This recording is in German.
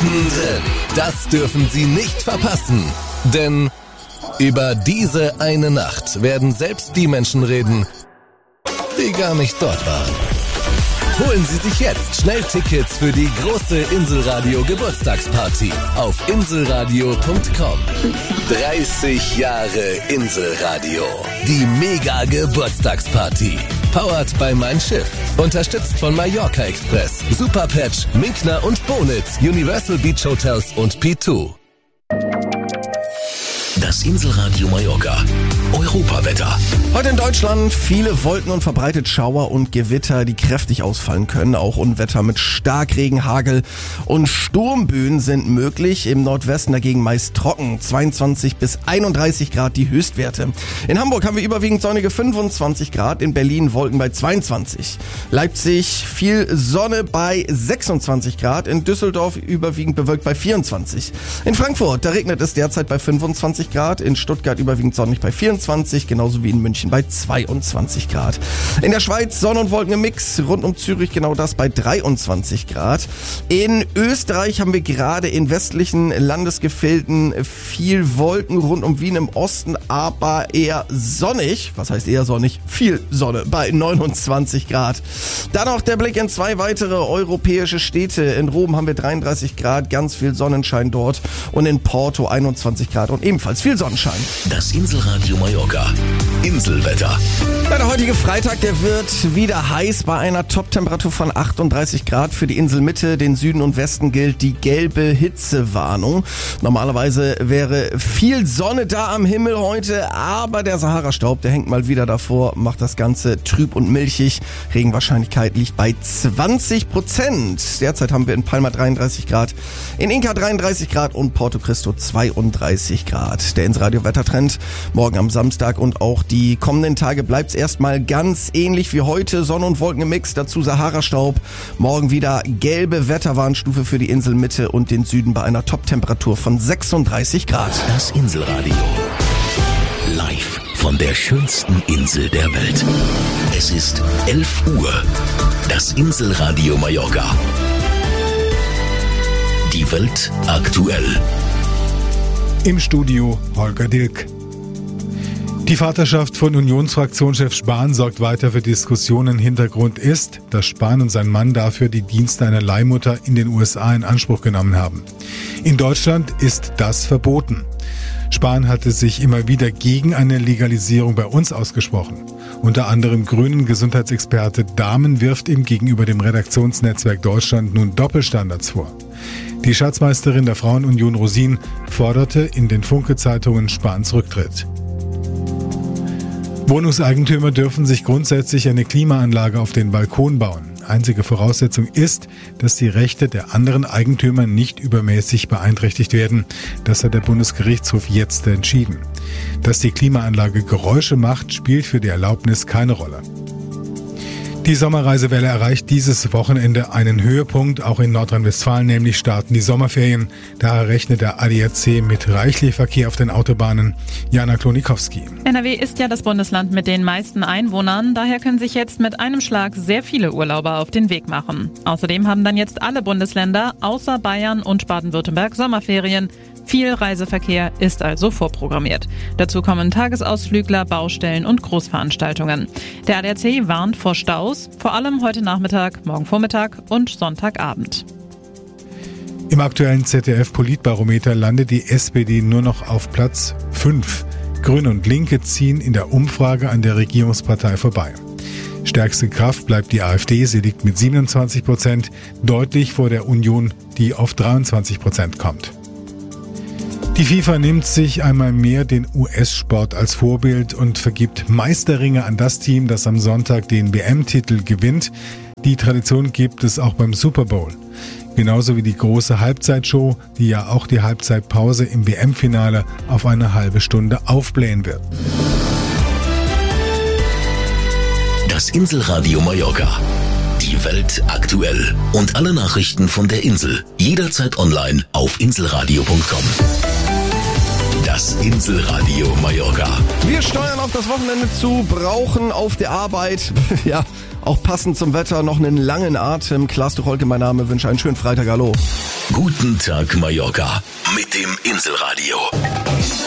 mittendrin. Das dürfen Sie nicht verpassen. Denn über diese eine Nacht werden selbst die Menschen reden, die gar nicht dort waren. Holen Sie sich jetzt schnell Tickets für die große Inselradio Geburtstagsparty auf inselradio.com. 30 Jahre Inselradio. Die Mega Geburtstagsparty. Powered by Mein Schiff. Unterstützt von Mallorca Express, Superpatch, Minkner und Bonitz, Universal Beach Hotels und P2. Das Inselradio Mallorca. Europawetter. Heute in Deutschland viele Wolken und verbreitet Schauer und Gewitter, die kräftig ausfallen können. Auch Unwetter mit Starkregen, Hagel und Sturmböen sind möglich. Im Nordwesten dagegen meist trocken. 22 bis 31 Grad die Höchstwerte. In Hamburg haben wir überwiegend sonnige 25 Grad. In Berlin Wolken bei 22. Leipzig viel Sonne bei 26 Grad. In Düsseldorf überwiegend bewölkt bei 24. In Frankfurt, da regnet es derzeit bei 25 Grad. In Stuttgart überwiegend sonnig bei 24, genauso wie in München bei 22 Grad. In der Schweiz Sonne und Wolken im Mix, rund um Zürich genau das bei 23 Grad. In Österreich haben wir gerade in westlichen Landesgefilden viel Wolken, rund um Wien im Osten, aber eher sonnig. Was heißt eher sonnig? Viel Sonne bei 29 Grad. Dann noch der Blick in zwei weitere europäische Städte. In Rom haben wir 33 Grad, ganz viel Sonnenschein dort, und in Porto 21 Grad und ebenfalls viel Sonnenschein. Das Inselradio Mallorca. Inselwetter. Ja, der heutige Freitag, der wird wieder heiß bei einer Top-Temperatur von 38 Grad. Für die Inselmitte, den Süden und Westen gilt die gelbe Hitzewarnung. Normalerweise wäre viel Sonne da am Himmel heute, aber der Sahara-Staub, der hängt mal wieder davor, macht das Ganze trüb und milchig. Regenwahrscheinlichkeit liegt bei 20%. Derzeit haben wir in Palma 33 Grad, in Inka 33 Grad und Porto Cristo 32 Grad. Der Inselradio-Wettertrend morgen am Samstag und auch die kommenden Tage bleibt es erstmal ganz ähnlich wie heute. Sonne und Wolken im Mix, dazu Sahara-Staub. Morgen wieder gelbe Wetterwarnstufe für die Inselmitte und den Süden bei einer Top-Temperatur von 36 Grad. Das Inselradio. Live von der schönsten Insel der Welt. Es ist 11 Uhr. Das Inselradio Mallorca. Die Welt aktuell. Im Studio Holger Dilk. Die Vaterschaft von Unionsfraktionschef Spahn sorgt weiter für Diskussionen. Hintergrund ist, dass Spahn und sein Mann dafür die Dienste einer Leihmutter in den USA in Anspruch genommen haben. In Deutschland ist das verboten. Spahn hatte sich immer wieder gegen eine Legalisierung bei uns ausgesprochen. Unter anderem grünen Gesundheitsexperte Dahmen wirft ihm gegenüber dem Redaktionsnetzwerk Deutschland nun Doppelstandards vor. Die Schatzmeisterin der Frauenunion Rosin forderte in den Funke-Zeitungen Spahns Rücktritt. Wohnungseigentümer dürfen sich grundsätzlich eine Klimaanlage auf den Balkon bauen. Einzige Voraussetzung ist, dass die Rechte der anderen Eigentümer nicht übermäßig beeinträchtigt werden. Das hat der Bundesgerichtshof jetzt entschieden. Dass die Klimaanlage Geräusche macht, spielt für die Erlaubnis keine Rolle. Die Sommerreisewelle erreicht dieses Wochenende einen Höhepunkt, auch in Nordrhein-Westfalen, nämlich starten die Sommerferien. Daher rechnet der ADAC mit reichlich Verkehr auf den Autobahnen. Jana Klonikowski. NRW ist ja das Bundesland mit den meisten Einwohnern, daher können sich jetzt mit einem Schlag sehr viele Urlauber auf den Weg machen. Außerdem haben dann jetzt alle Bundesländer außer Bayern und Baden-Württemberg Sommerferien. Viel Reiseverkehr ist also vorprogrammiert. Dazu kommen Tagesausflügler, Baustellen und Großveranstaltungen. Der ADAC warnt vor Staus, vor allem heute Nachmittag, morgen Vormittag und Sonntagabend. Im aktuellen ZDF-Politbarometer landet die SPD nur noch auf Platz 5. Grüne und Linke ziehen in der Umfrage an der Regierungspartei vorbei. Stärkste Kraft bleibt die AfD, sie liegt mit 27%, deutlich vor der Union, die auf 23% kommt. Die FIFA nimmt sich einmal mehr den US-Sport als Vorbild und vergibt Meisterringe an das Team, das am Sonntag den WM-Titel gewinnt. Die Tradition gibt es auch beim Super Bowl. Genauso wie die große Halbzeitshow, die ja auch die Halbzeitpause im WM-Finale auf eine halbe Stunde aufblähen wird. Das Inselradio Mallorca. Die Welt aktuell. Und alle Nachrichten von der Insel. Jederzeit online auf inselradio.com. Das Inselradio Mallorca. Wir steuern auf das Wochenende zu, brauchen auf der Arbeit, ja, auch passend zum Wetter, noch einen langen Atem. Klaas Tucholke, mein Name, wünsche einen schönen Freitag. Hallo. Guten Tag Mallorca mit dem Inselradio.